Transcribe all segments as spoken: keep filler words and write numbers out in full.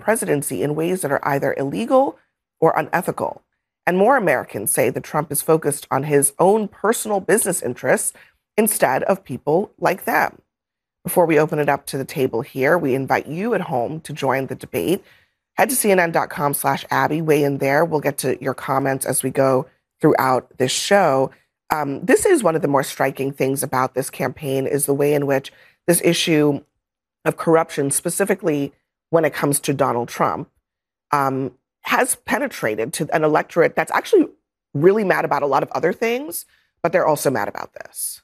presidency in ways that are either illegal or unethical. And more Americans say that Trump is focused on his own personal business interests instead of people like them. Before we open it up to the table here, we invite you at home to join the debate. Head to cnn.com slash Abby, weigh in there. We'll get to your comments as we go throughout this show. Um, this is one of the more striking things about this campaign is the way in which this issue of corruption, specifically when it comes to Donald Trump, um, has penetrated to an electorate that's actually really mad about a lot of other things, but they're also mad about this.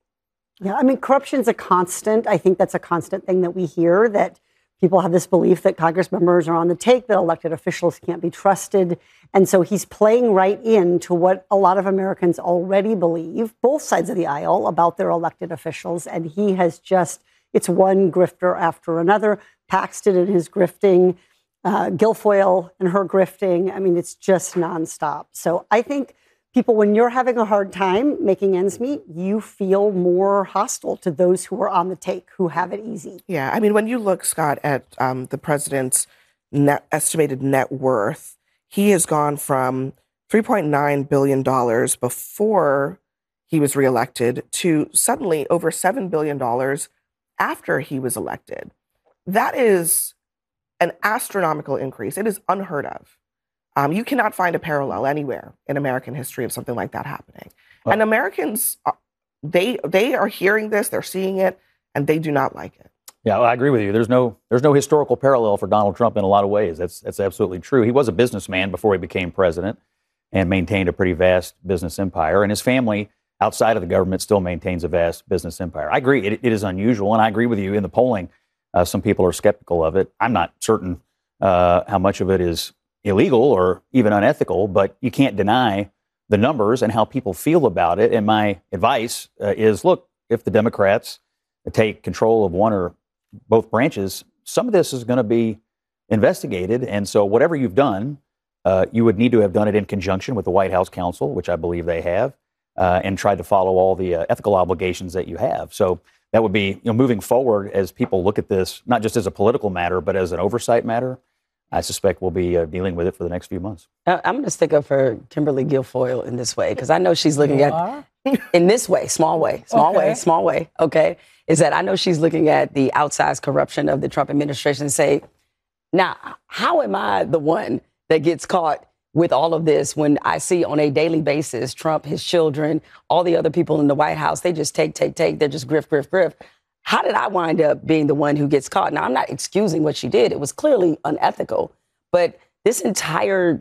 Yeah, I mean, corruption's a constant. I think that's a constant thing that we hear, that people have this belief that Congress members are on the take, that elected officials can't be trusted. And so he's playing right into what a lot of Americans already believe, both sides of the aisle, about their elected officials. And he has just, it's one grifter after another. Paxton and his grifting, uh, Guilfoyle and her grifting. I mean, it's just nonstop. So I think people, when you're having a hard time making ends meet, you feel more hostile to those who are on the take, who have it easy. Yeah, I mean, when you look, Scott, at um, the president's net, estimated net worth, he has gone from three point nine billion dollars before he was reelected to suddenly over seven billion dollars after he was elected. That is an astronomical increase. It is unheard of. Um, you cannot find a parallel anywhere in American history of something like that happening. Well, and Americans, they they are hearing this, they're seeing it, and they do not like it. Yeah, well, I agree with you. There's no there's no historical parallel for Donald Trump in a lot of ways. That's that's absolutely true. He was a businessman before he became president and maintained a pretty vast business empire. And his family outside of the government still maintains a vast business empire. I agree. It, it is unusual. And I agree with you in the polling. Uh, some people are skeptical of it. I'm not certain uh, how much of it is illegal or even unethical, but you can't deny the numbers and how people feel about it. And my advice uh, is, look, if the Democrats take control of one or both branches, some of this is going to be investigated. And so whatever you've done, uh, you would need to have done it in conjunction with the White House counsel, which I believe they have, uh, and tried to follow all the uh, ethical obligations that you have. So that would be, you know, moving forward as people look at this, not just as a political matter, but as an oversight matter. I suspect we'll be uh, dealing with it for the next few months. Uh, I'm going to stick up for Kimberly Guilfoyle in this way, because I know she's looking you at, are? in this way, small way, small Okay. way, small way, okay, is that I know she's looking at the outsized corruption of the Trump administration and say, now, how am I the one that gets caught with all of this when I see on a daily basis Trump, his children, all the other people in the White House, they just take, take, take, they're just grift, grift, grift. How did I wind up being the one who gets caught? Now, I'm not excusing what she did. It was clearly unethical. But this entire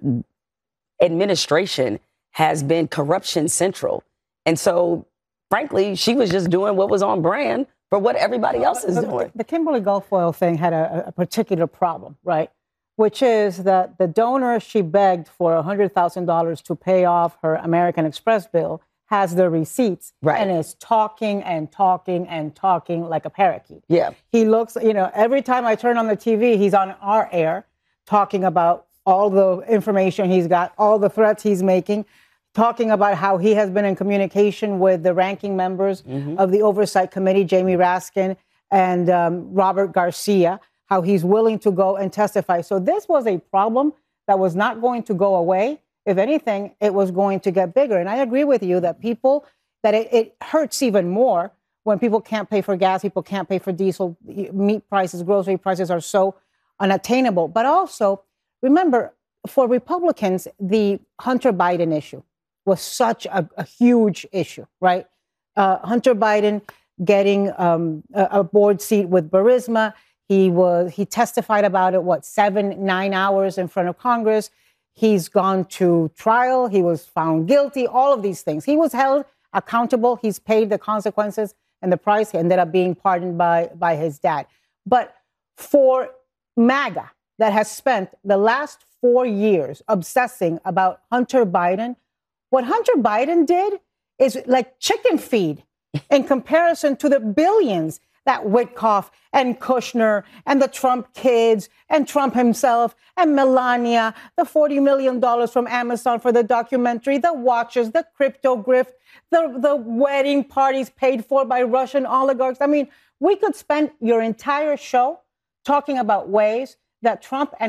administration has been corruption central. And so, frankly, she was just doing what was on brand for what everybody else is the, doing. The Kimberly Guilfoyle thing had a, a particular problem, right? Which is that the donor she begged for one hundred thousand dollars to pay off her American Express bill has the receipts, right, and is talking and talking and talking like a parakeet. Yeah. He looks, you know, every time I turn on the T V, he's on our air talking about all the information he's got, all the threats he's making, talking about how he has been in communication with the ranking members mm-hmm. of the Oversight Committee, Jamie Raskin and um, Robert Garcia, how he's willing to go and testify. So this was a problem that was not going to go away. If anything, it was going to get bigger. And I agree with you that people, that it, it hurts even more when people can't pay for gas, people can't pay for diesel, meat prices, grocery prices are so unattainable. But also, remember, for Republicans, the Hunter Biden issue was such a, a huge issue, right? Uh, Hunter Biden getting um, a, a board seat with Burisma. He was he testified about it, what, seven, nine hours in front of Congress. He's gone to trial. He was found guilty, all of these things. He was held accountable. He's paid the consequences and the price. He ended up being pardoned by, by his dad. But for MAGA, that has spent the last four years obsessing about Hunter Biden, what Hunter Biden did is like chicken feed in comparison to the billions that Witkoff and Kushner and the Trump kids and Trump himself and Melania, the forty million dollars from Amazon for the documentary, the watches, the crypto grift, the, the wedding parties paid for by Russian oligarchs. I mean, we could spend your entire show talking about ways that Trump and